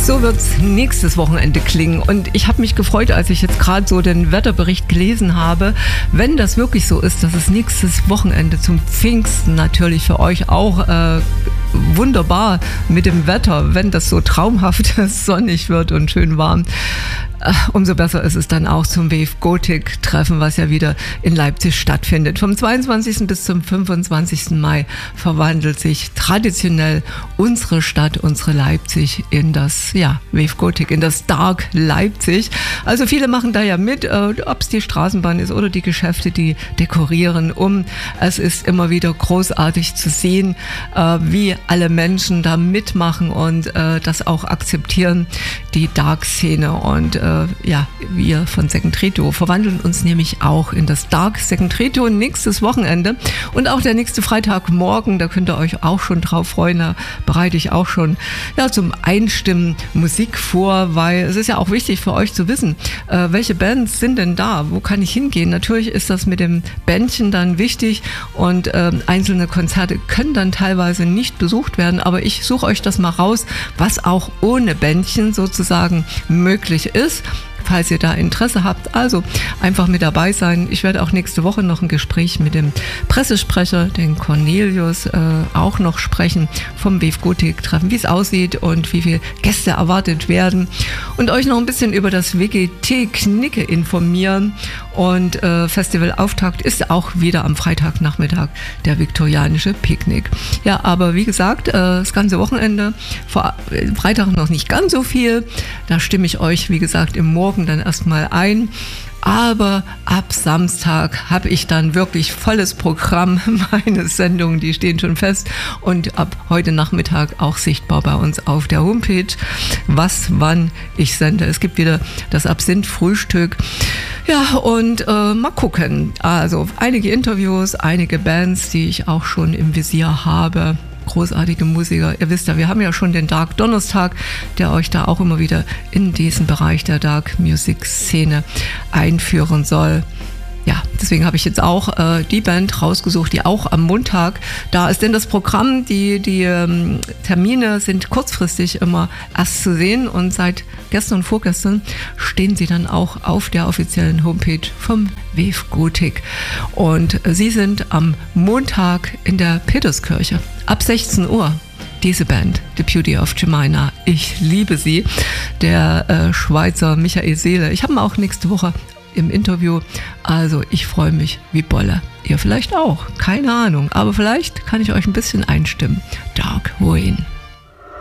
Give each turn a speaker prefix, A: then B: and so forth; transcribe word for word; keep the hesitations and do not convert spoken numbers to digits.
A: So wird's nächstes Wochenende klingen. Und ich habe mich gefreut, als ich jetzt gerade so den Wetterbericht gelesen habe. Wenn das wirklich so ist, dass es nächstes Wochenende zum Pfingsten natürlich für euch auch äh, wunderbar mit dem Wetter, wenn das so traumhaft sonnig wird und schön warm, umso besser ist es dann auch zum Wave Gothic Treffen, was ja wieder in Leipzig stattfindet. Vom zweiundzwanzigsten bis zum fünfundzwanzigsten Mai verwandelt sich traditionell unsere Stadt, unsere Leipzig in das, ja, Wave Gothic, in das Dark Leipzig. Also viele machen da ja mit, äh, ob es die Straßenbahn ist oder die Geschäfte, die dekorieren um. Es ist immer wieder großartig zu sehen, äh, wie alle Menschen da mitmachen und äh, das auch akzeptieren, die Dark-Szene. Und äh, ja, wir von Second Trito verwandeln uns nämlich auch in das Dark Second Trito nächstes Wochenende und auch der nächste Freitagmorgen, da könnt ihr euch auch schon drauf freuen, da bereite ich auch schon ja, zum Einstimmen Musik vor, weil es ist ja auch wichtig für euch zu wissen, äh, welche Bands sind denn da, wo kann ich hingehen? Natürlich ist das mit dem Bändchen dann wichtig und äh, einzelne Konzerte können dann teilweise nicht besucht werden, aber ich suche euch das mal raus, was auch ohne Bändchen sozusagen möglich ist, falls ihr da Interesse habt. Also einfach mit dabei sein. Ich werde auch nächste Woche noch ein Gespräch mit dem Pressesprecher, den Cornelius, äh, auch noch sprechen vom Wave Gothic Treffen, wie es aussieht und wie viele Gäste erwartet werden und euch noch ein bisschen über das W G T Knicke informieren. Und äh, Festivalauftakt ist auch wieder am Freitagnachmittag der viktorianische Picknick. Ja, aber wie gesagt, äh, das ganze Wochenende, vor äh, Freitag noch nicht ganz so viel. Da stimme ich euch, wie gesagt, im Morgen dann erstmal ein. Aber ab Samstag habe ich dann wirklich volles Programm. Meine Sendungen, die stehen schon fest. Und ab heute Nachmittag auch sichtbar bei uns auf der Homepage, was, wann ich sende. Es gibt wieder das Absinth-Frühstück. Ja, und äh, mal gucken. Also einige Interviews, einige Bands, die ich auch schon im Visier habe. Großartige Musiker. Ihr wisst ja, wir haben ja schon den Dark Donnerstag, der euch da auch immer wieder in diesen Bereich der Dark Music Szene einführen soll. Ja, deswegen habe ich jetzt auch äh, die Band rausgesucht, die auch am Montag da ist. Denn das Programm, die, die ähm, Termine sind kurzfristig immer erst zu sehen und seit gestern und vorgestern stehen sie dann auch auf der offiziellen Homepage vom Wave Gothic. Und äh, sie sind am Montag in der Peterskirche ab sechzehn Uhr. Diese Band, The Beauty of Jemina, ich liebe sie, der äh, Schweizer Michael Seele. Ich habe ihn auch nächste Woche im Interview. Also ich freue mich wie Bolle. Ihr vielleicht auch, keine Ahnung. Aber vielleicht kann ich euch ein bisschen einstimmen. Dark Ruin.